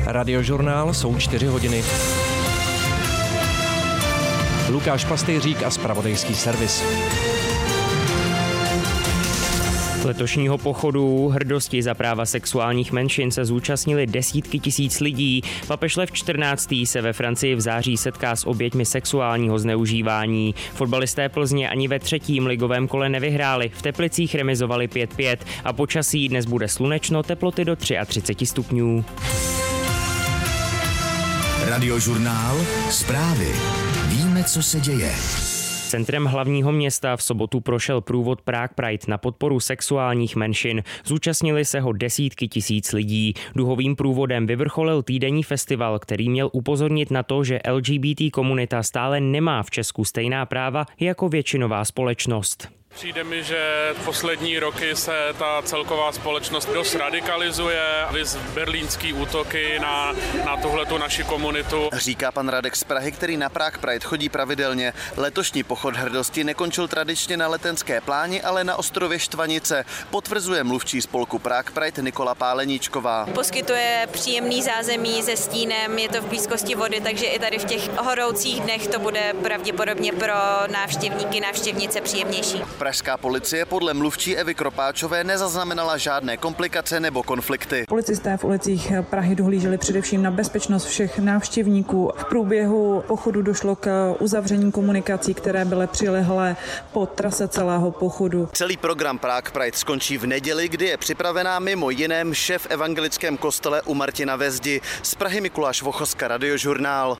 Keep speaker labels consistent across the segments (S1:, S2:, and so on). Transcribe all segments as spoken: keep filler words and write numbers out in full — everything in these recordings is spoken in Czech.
S1: Radiožurnál, jsou čtyři hodiny. Lukáš Pastejřík a zpravodajský servis.
S2: Letošního pochodu hrdosti za práva sexuálních menšin se zúčastnili desítky tisíc lidí. Papež Lev čtrnáctý se ve Francii v září setká s oběťmi sexuálního zneužívání. Fotbalisté Plzně ani ve třetím ligovém kole nevyhráli. V Teplicích remizovali pět pět a počasí dnes bude slunečno, teploty do třicet tři stupňů.
S3: Radiožurnál, zprávy. Víme, co se děje.
S2: Centrem hlavního města v sobotu prošel průvod Prague Pride na podporu sexuálních menšin. Zúčastnili se ho desítky tisíc lidí. Duhovým průvodem vyvrcholil týdenní festival, který měl upozornit na to, že L G B T komunita stále nemá v Česku stejná práva jako většinová společnost.
S4: Přijde mi, že poslední roky se ta celková společnost dost radikalizuje, viz berlínský útoky na, na tuhletu naši komunitu.
S5: Říká pan Radek z Prahy, který na Prague Pride chodí pravidelně. Letošní pochod hrdosti nekončil tradičně na Letenské pláni, ale na ostrově Štvanice. Potvrzuje mluvčí spolku Prague Pride Nikola Páleníčková.
S6: Poskytuje příjemný zázemí se stínem, je to v blízkosti vody, takže i tady v těch horoucích dnech to bude pravděpodobně pro návštěvníky, návštěvnice příjemnější.
S5: Pražská policie podle mluvčí Evy Kropáčové nezaznamenala žádné komplikace nebo konflikty.
S7: Policisté v ulicích Prahy dohlíželi především na bezpečnost všech návštěvníků. V průběhu pochodu došlo k uzavření komunikací, které byly přilehlé po trase celého pochodu.
S5: Celý program Prague Pride skončí v neděli, kdy je připravená mimo jiné mše v evangelickém kostele u Martina ve Zdi. Z Prahy Mikuláš Vochoska, Radiožurnál.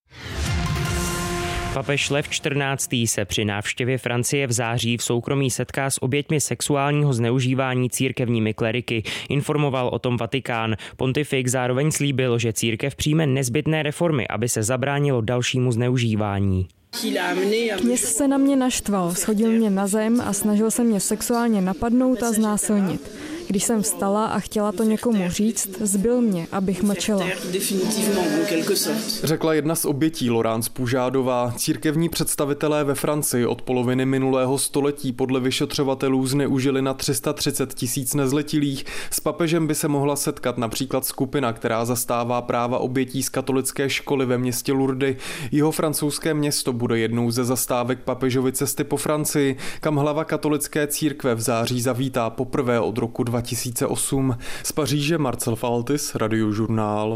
S2: Papež Lev čtrnáctý se při návštěvě Francie v září v soukromí setká s oběťmi sexuálního zneužívání církevními kleriky. Informoval o tom Vatikán. Pontifik zároveň slíbil, že církev přijme nezbytné reformy, aby se zabránilo dalšímu zneužívání.
S8: Kněz se na mě naštval, shodil mě na zem a snažil se mě sexuálně napadnout a znásilnit. Když jsem vstala a chtěla to někomu říct, zbyl mě, abych mlčela.
S9: Řekla jedna z obětí Laurence Pužádová. Církevní představitelé ve Francii od poloviny minulého století podle vyšetřovatelů zneužili na tři sta třicet tisíc nezletilých. S papežem by se mohla setkat například skupina, která zastává práva obětí z katolické školy ve městě Lourdes. Jeho francouzské město bude jednou ze zastávek papežovy cesty po Francii, kam hlava katolické církve v září zavítá poprvé od roku dva tisíce osm. Z Paříže Marcel Faltis, Radiožurnál.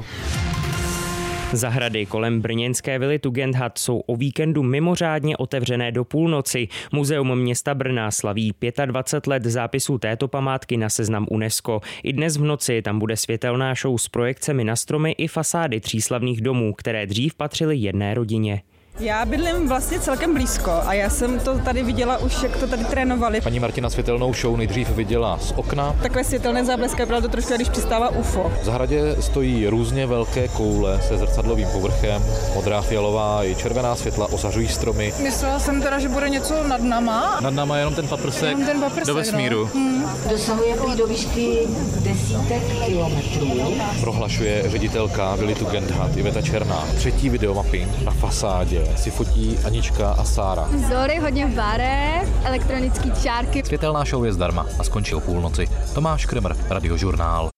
S2: Zahrady kolem brněnské vily Tugendhat jsou o víkendu mimořádně otevřené do půlnoci. Muzeum města Brna slaví dvacet pět let zápisu této památky na seznam UNESCO. I dnes v noci tam bude světelná show s projekcemi na stromy i fasády tří slavných domů, které dřív patřily jedné rodině.
S10: Já bydlím vlastně celkem blízko a já jsem to tady viděla už, jak to tady trénovali.
S11: Paní Martina světelnou show nejdřív viděla z okna.
S10: Takové světelné záblesky, bylo to trošku, když přistává U F O.
S11: V zahradě stojí různě velké koule se zrcadlovým povrchem, modrá, fialová i červená světla osařují stromy.
S10: Myslela jsem teda, že bude něco nad náma.
S11: Nad náma je jenom ten paprsek, jenom ten paprsek do vesmíru. No. Hmm.
S12: Dosahuje prý do výšky desítek kilometrů.
S11: Prohlašuje ředitelka vily Tugendhat Iveta Černá. Třetí videomapping na fasádě si fotí Anička a Sára.
S13: Vzory, hodně barev, elektronický čárky.
S11: Světelná show je zdarma a skončí o půlnoci. Tomáš Kremr, Radiožurnál.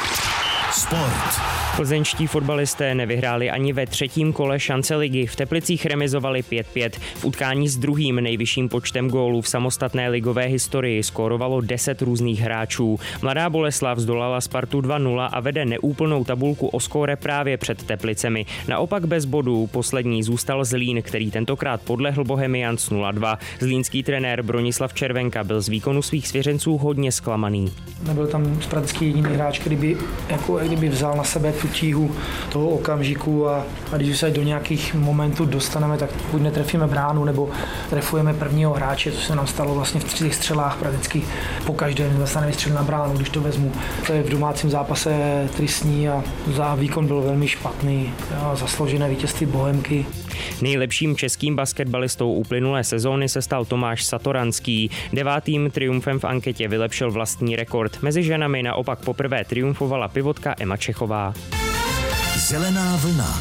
S3: Sport.
S2: Plzeňští fotbalisté nevyhráli ani ve třetím kole šance ligy. V Teplicích remizovali pět pět. V utkání s druhým nejvyšším počtem gólů v samostatné ligové historii skórovalo deset různých hráčů. Mladá Boleslav zdolala Spartu dva nula a vede neúplnou tabulku o skóre právě před Teplicemi. Naopak bez bodů poslední zůstal Zlín, který tentokrát podlehl Bohemians nula dva. Zlínský trenér Bronislav Červenka byl z výkonu svých svěřenců hodně zklamaný.
S14: Nebyl tam Spartský jediný hráč, kdyby, jako, kdyby vzal na sebe tu tíhu toho okamžiku a, a když se do nějakých momentů dostaneme, tak buď netrefíme bránu, nebo trefujeme prvního hráče, co se nám stalo vlastně v těch střelách prakticky po každém dostaneme střel na bránu, když to vezmu. To je v domácím zápase tristní a za výkon byl velmi špatný. A zasloužené vítězství Bohemky.
S2: Nejlepším českým basketbalistou uplynulé sezóny se stal Tomáš Satoranský. Devátým triumfem v anketě vylepšil vlastní rekord. Mezi ženami naopak poprvé triumfovala pivotka Emma Čechová.
S3: Zelená vlna.